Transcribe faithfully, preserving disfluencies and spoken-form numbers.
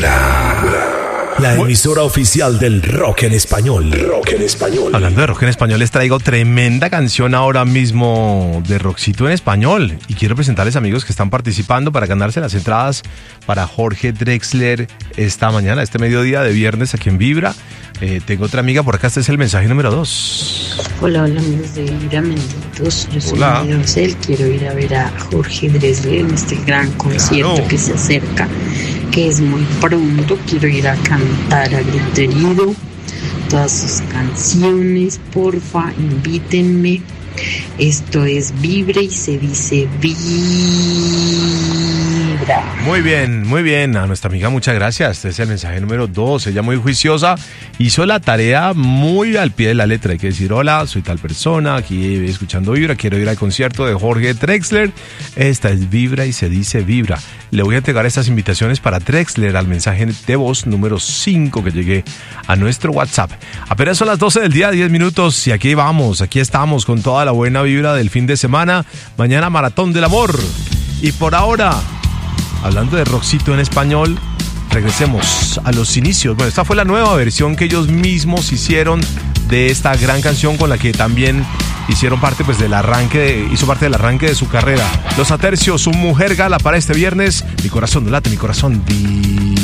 Vibra, la emisora oficial del rock en español. Rock en español. Hablando de rock en español, les traigo tremenda canción ahora mismo de rockcito en español. Y quiero presentarles amigos que están participando para ganarse las entradas para Jorge Drexler esta mañana, este mediodía de viernes aquí en Vibra. Eh, tengo otra amiga por acá, este es el mensaje número dos. Hola, hola amigos de Vibra Menditos, yo soy Hola. Rosel, quiero ir a ver a Jorge Drexler en este gran concierto Claro. que se acerca, que es muy pronto. Quiero ir a cantar a grito herido todas sus canciones, porfa, invítenme. Esto es Vibra y se dice Vibra. Muy bien, muy bien. A nuestra amiga muchas gracias. Este es el mensaje número dos. Ella muy juiciosa. Hizo la tarea muy al pie de la letra. Hay que decir, hola, soy tal persona, aquí escuchando Vibra, quiero ir al concierto de Jorge Drexler. Esta es Vibra y se dice Vibra. Le voy a entregar estas invitaciones para Drexler al mensaje de voz número cinco que llegué a nuestro WhatsApp. Apenas son las doce del día, diez minutos, y aquí vamos, aquí estamos con toda la buena vibra del fin de semana. Mañana Maratón del Amor. Y por ahora, hablando de rockcito en español, regresemos a los inicios. Bueno, esta fue la nueva versión que ellos mismos hicieron de esta gran canción con la que también hicieron parte pues del arranque, de, hizo parte del arranque de su carrera. Los Atercios, su mujer gala para este viernes. Mi corazón no late, mi corazón di...